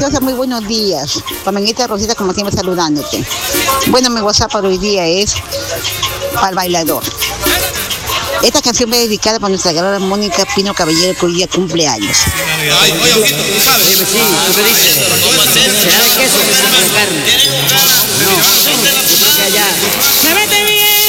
Rosa, muy buenos días. Pamenguita Rosita, como siempre, saludándote. Bueno, mi WhatsApp para hoy día es para el bailador. Esta canción va dedicada para nuestra gran Mónica Pino Caballero, que hoy día cumple años. Ay, oye, Ojito, ¿tú sabes? Sí, tú me dices. ¿Será de queso o de carne? No, ya.